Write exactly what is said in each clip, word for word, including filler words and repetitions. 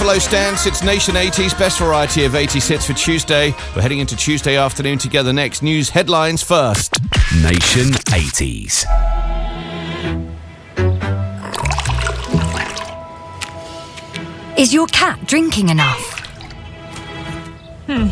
Below Stance, it's Nation eighties, best variety of eighties hits for Tuesday. We're heading into Tuesday afternoon together next. News headlines first. Nation eighties. Is your cat drinking enough? Hmm.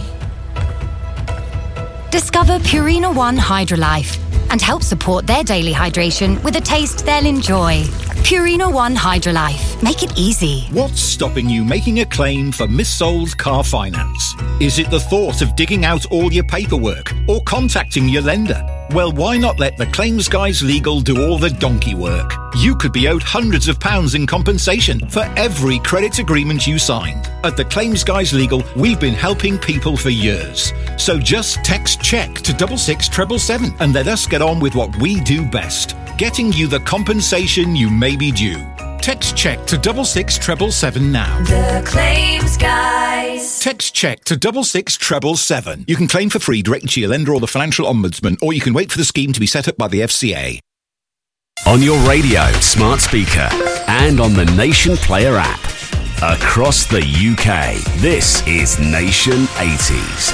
Discover Purina One Hydrolife and help support their daily hydration with a taste they'll enjoy. Purina One Hydrolife. Make it easy. What's stopping you making a claim for missold car finance? Is it the thought of digging out all your paperwork or contacting your lender? Well, why not let the Claims Guys Legal do all the donkey work? You could be owed hundreds of pounds in compensation for every credit agreement you signed. At the Claims Guys Legal, we've been helping people for years. So just text CHECK to double six treble seven and let us get on with what we do best, getting you the compensation you may be due. Text CHECK to double six treble seven now. The Claims Guys. Text CHECK to double six treble seven. You can claim for free directly to your lender or the Financial Ombudsman, or you can wait for the scheme to be set up by the F C A. On your radio, smart speaker, and on the Nation Player app. Across the U K, this is Nation eighties.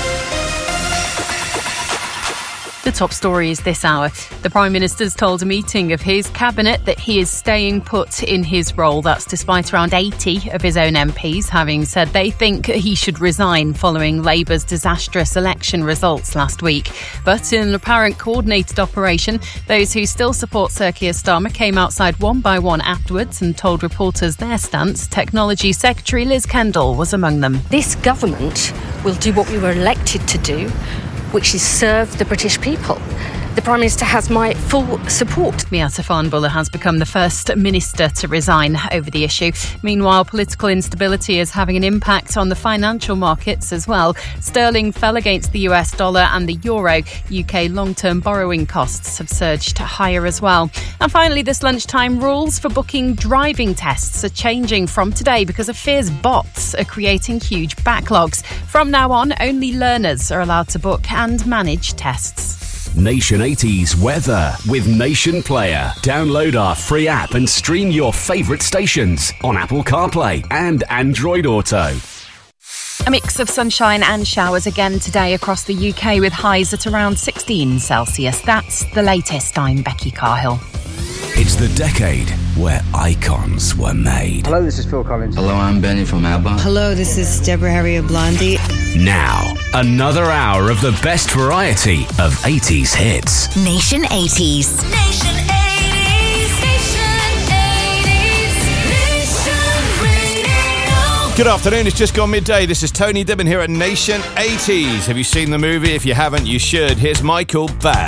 The top story is this hour. The Prime Minister's told a meeting of his cabinet that he is staying put in his role. That's despite around eighty of his own M Ps having said they think he should resign following Labour's disastrous election results last week. But in an apparent coordinated operation, those who still support Sir Keir Starmer came outside one by one afterwards and told reporters their stance. Technology Secretary Liz Kendall was among them. This government will do what we were elected to do, which is serve the British people. The Prime Minister has my full support. Miatta Fahnbulleh has become the first minister to resign over the issue. Meanwhile, political instability is having an impact on the financial markets as well. Sterling fell against the U S dollar and the euro. U K long-term borrowing costs have surged higher as well. And finally, this lunchtime, rules for booking driving tests are changing from today because of fears bots are creating huge backlogs. From now on, only learners are allowed to book and manage tests. Nation eighties weather with Nation Player. Download our free app and stream your favourite stations on Apple CarPlay and Android Auto. A mix of sunshine and showers again today across the U K with highs at around sixteen Celsius. That's the latest. I'm Becky Carhill. It's the decade where icons were made. Hello, this is Phil Collins. Hello, I'm Benny from ABBA. Hello, this is Deborah Harry of Blondie. Now, another hour of the best variety of eighties hits. Nation eighties. Nation eighties. Nation eighties. Nation Radio. Good afternoon, it's just gone midday. This is Tony Dibben here at Nation eighties. Have you seen the movie? If you haven't, you should. Here's Michael Bad.